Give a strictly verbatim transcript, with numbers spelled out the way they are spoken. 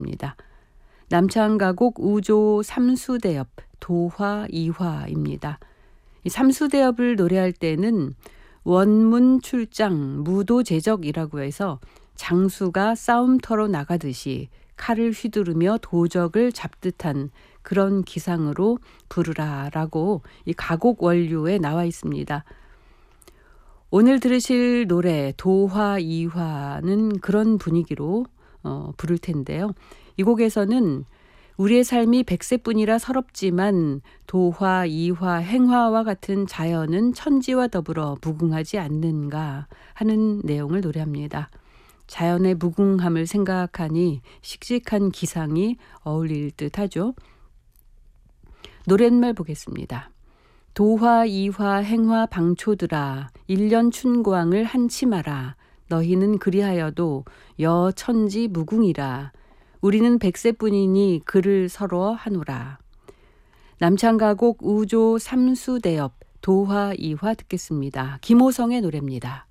남창가곡 우조 삼수대엽 도화 이화입니다. 이 삼수대엽을 노래할 때는 원문 출장 무도제적이라고 해서 장수가 싸움터로 나가듯이 칼을 휘두르며 도적을 잡듯한 그런 기상으로 부르라라고 이 가곡 원류에 나와 있습니다. 오늘 들으실 노래 도화 이화는 그런 분위기로 어, 부를 텐데요. 이 곡에서는 우리의 삶이 백세뿐이라 서럽지만 도화, 이화, 행화와 같은 자연은 천지와 더불어 무궁하지 않는가 하는 내용을 노래합니다. 자연의 무궁함을 생각하니 씩씩한 기상이 어울릴 듯하죠. 노랫말 보겠습니다. 도화, 이화, 행화, 방초들아 일년 춘광을 한치 마라. 너희는 그리하여도 여천지 무궁이라. 우리는 백세뿐이니 그를 서로 하노라. 남창가곡 우조 삼수대엽 도화 이화 듣겠습니다. 김호성의 노래입니다.